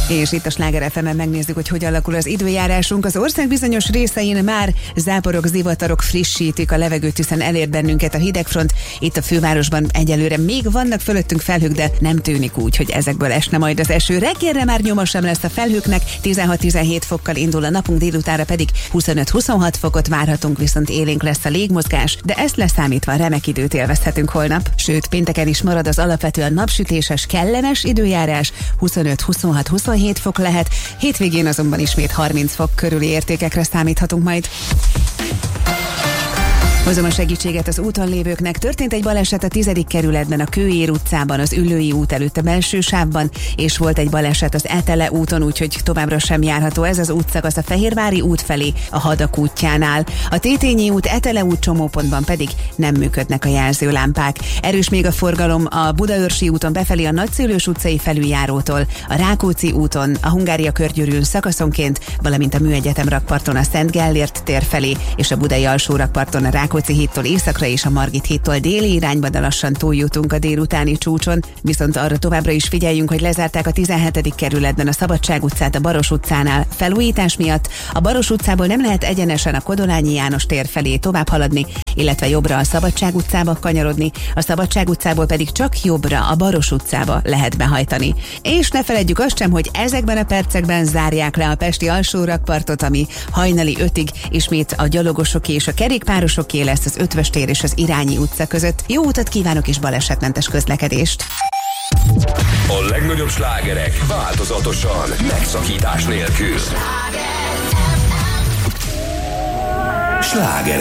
És itt a Sláger FM-en megnézzük, hogy hogyan alakul az időjárásunk. Az ország bizonyos részein már záporok, zivatarok frissítik a levegőt, hiszen elér bennünket a hidegfront. Itt a fővárosban egyelőre még vannak fölöttünk felhők, de nem tűnik úgy, hogy ezekből esne majd az eső. Reggelre már nyoma sem lesz a felhőknek, 16-17 fokkal indul a napunk, délutánra pedig 25-26 fokot várhatunk, viszont élénk lesz a légmozgás, de ezt leszámítva remek időt élvezhetünk holnap. Sőt, pénteken is marad az alapvetően napsütéses, kellemes időjárás, 25-26-27 fok lehet, hétvégén azonban ismét 30 fok körüli értékekre számíthatunk majd. Hozom a segítséget az úton lévőknek. Történt egy baleset a 10. kerületben, a Kőér utcában, az Üllői út előtt a belső sávban, és volt egy baleset az Etele úton, úgyhogy továbbra sem járható ez az útszakasz a Fehérvári út felé, a Hadak útjánál. A Tétényi út, Etele út csomópontban pedig nem működnek a jelzőlámpák. Erős még a forgalom a Budaörsi úton befelé a Nagyszőlős utcai felüljárótól, a Rákóczi úton, a Hungária körgyűrűn szakaszonként, valamint a Műegyetem rakparton a Szent Gellért tér felé, és a Budai alsó rakparton a Rákóczi hídtól északra és a Margit hídtól déli irányba, de lassan túljutunk a délutáni csúcson. Viszont arra továbbra is figyeljünk, hogy lezárták a 17. kerületben a Szabadság utcát a Baros utcánál felújítás miatt. A Baros utcából nem lehet egyenesen a Kodolányi János tér felé tovább haladni, illetve jobbra a Szabadság utcába kanyarodni, a Szabadság utcából pedig csak jobbra a Baros utcába lehet behajtani. És ne feledjük azt sem, hogy ezekben a percekben zárják le a pesti alsó rakpartot, ami hajnali 5-ig ismét a gyalogosoké és a kerékpárosoké lesz az Ötvös tér és az Irányi utca között. Jó utat kívánok és balesetmentes közlekedést! A legnagyobb slágerek változatosan, megszakítás nélkül. Sláger